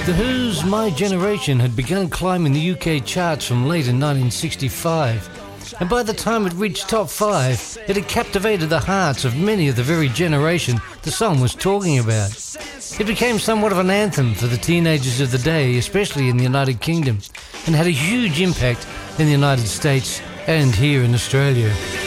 The Who's My Generation had begun climbing the UK charts from late in 1965, and by the time it reached top 5, it had captivated the hearts of many of the very generation the song was talking about. It became somewhat of an anthem for the teenagers of the day, especially in the United Kingdom, and had a huge impact in the United States and here in Australia.